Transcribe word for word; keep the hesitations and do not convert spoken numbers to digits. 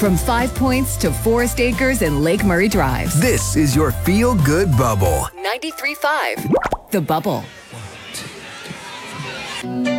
From Five Points to Forest Acres and Lake Murray Drive. This is your feel-good bubble. ninety-three point five The Bubble.